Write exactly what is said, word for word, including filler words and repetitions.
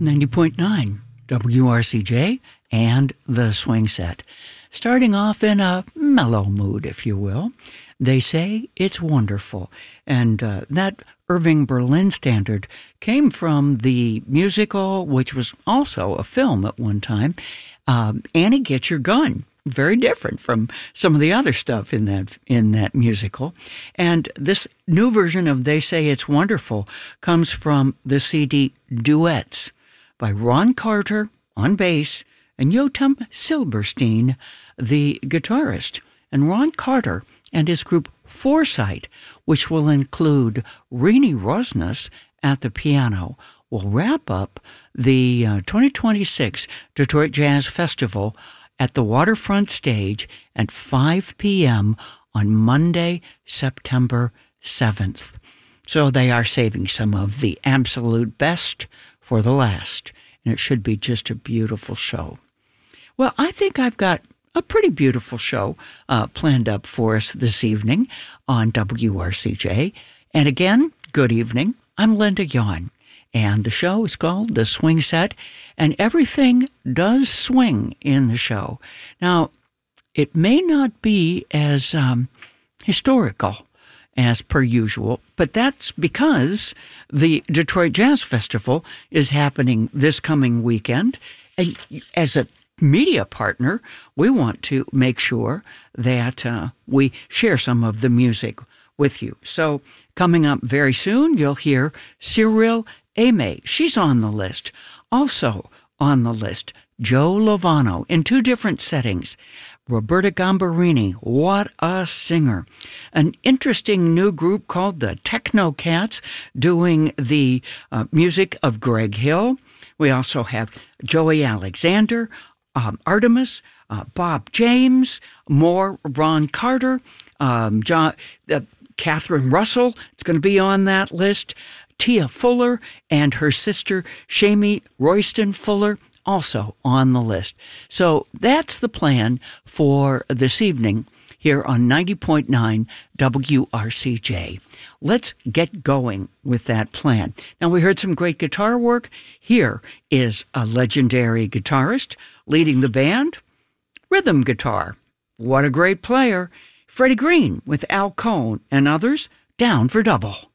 ninety point nine W R C J and the Swing Set. Starting off in a mellow mood, if you will. They Say It's Wonderful. And uh, that Irving Berlin standard came from the musical, which was also a film at one time, um, Annie, Get Your Gun. Very different from some of the other stuff in that in that musical. And this new version of They Say It's Wonderful comes from the C D Duets by Ron Carter on bass and Yotam Silberstein, the guitarist. And Ron Carter and his group Foresight, which will include Rini Rosnes at the piano, will wrap up the uh, twenty twenty-six Detroit Jazz Festival at the Waterfront Stage at five p.m. on Monday, September seventh. So they are saving some of the absolute best for the last, and it should be just a beautiful show. Well, I think I've got a pretty beautiful show uh, planned up for us this evening on W R C J. And again, good evening. I'm Linda Yon. And the show is called The Swing Set, and everything does swing in the show. Now, it may not be as um, historical as per usual, but that's because the Detroit Jazz Festival is happening this coming weekend. And as a media partner, we want to make sure that uh, we share some of the music with you. So coming up very soon, you'll hear Cyril Aimee, she's on the list. Also on the list, Joe Lovano in two different settings. Roberta Gambarini, what a singer. An interesting new group called the Techno Cats doing the uh, music of Greg Hill. We also have Joey Alexander, um, Artemis, uh, Bob James, more Ron Carter, um, John, uh, Catherine Russell. It's going to be on that list. Tia Fuller and her sister, Shamie Royston Fuller, also on the list. So that's the plan for this evening here on ninety point nine W R C J. Let's get going with that plan. Now, we heard some great guitar work. Here is a legendary guitarist leading the band, rhythm guitar. What a great player. Freddie Green with Al Cohn and others, Down for Double.